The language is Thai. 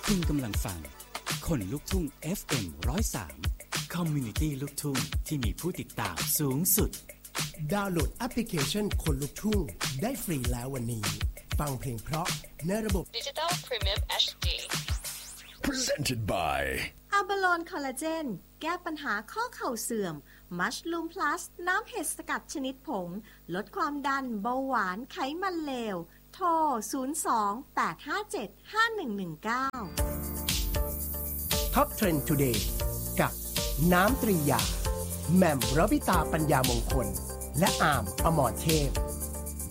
คุณกำลังฟังคนลุกทุ่ง FM 103 Community ลูกทุ่งที่มีผู้ติดตามสูงสุดดาวน์โหลดแอปพลิเคชันคนลุกทุ่งได้ฟรีแล้ววันนี้ฟังเพลงเพราะในระบบ Digital Premium HD Presented by อะบาโลนคอลลาเจนแก้ปัญหาข้อเข่าเสื่อมมัชลูมพลัสน้ำเห็ดสกัดชนิดผงลดความดันเบาหวานไขมันเลวโทร 02-857-5119 Top Trend Today กับน้ำตรียาแหม่มรวิตาปัญญามงคลและอาร์มอมรเทพ